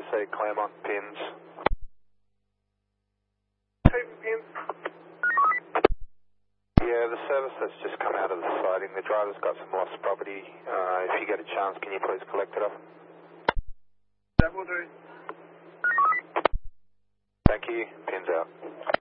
say Claremont pins. Pins. Yeah, the service that's just come out of the siding, the driver's got some lost property. If you get a chance, can you please collect it off? That will do. Thank you. Pins out.